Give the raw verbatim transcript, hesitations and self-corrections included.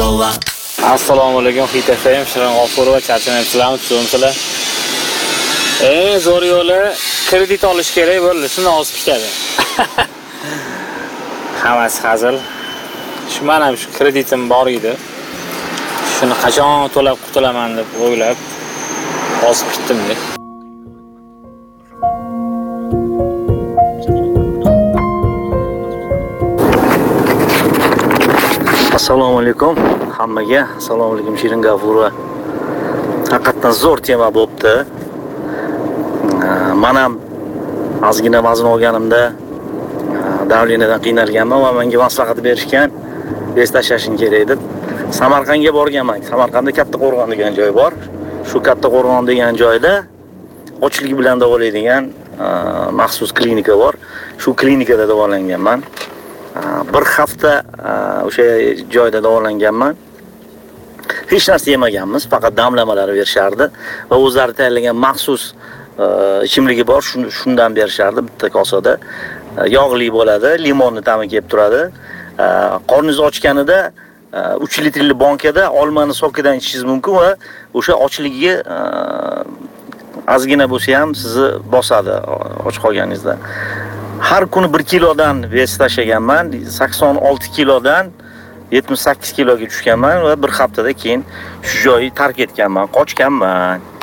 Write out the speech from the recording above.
Coca-Cola. Assalomu alaykum, Hit F M, Shirin G'ofurova, charchanayapsizlarmi, tushunibsizlar? Eng zo'r yo'li kredit olish kerak bo'ldi, shuni ozib ketadi. Hammasi hazil. Shu men ham shu kreditim bor edi. Shuni qachon to'lab qutulaman deb o'ylab ozib ketdim deb. Assalomu alaykum hammaga. Assalomu alaykum Shirin G'ofurova. Haqiqatan zo'r tema bo'pti. Men ham ozgina vazn olganimda davleniyadan qiynalganman va menga maslahat berishgan, bez tashlashing kerak deb Samarqandga borganman. Samarqandda Katta Qo'rg'on degan joy bor. Shu Katta Qo'rg'on degan joyda ochlik bilan davolaydigan maxsus klinika bor. Shu klinikada davolanganman. Bir hafta o'sha joyda davolanganman. Hech narsa yemaganmiz, faqat damlamalar berishardi va o'zlari tayyorlagan maxsus ichimligi bor, shundan berishardi bitta kosada. Yog'li bo'ladi, limonni ta'mi kelib turadi. Qorningiz ochganida uch litrli bankada olmani sokidan ichishingiz mumkin va o'sha ochligiga ozgina bo'lsa ham sizni bosadi och qolganingizda. Har kuni bir kilodan vez tashlaganman, sakson olti kilodan yetmish sakkiz kiloga tushganman va bir haftada keyin shu joyni tark etganman, qochganman.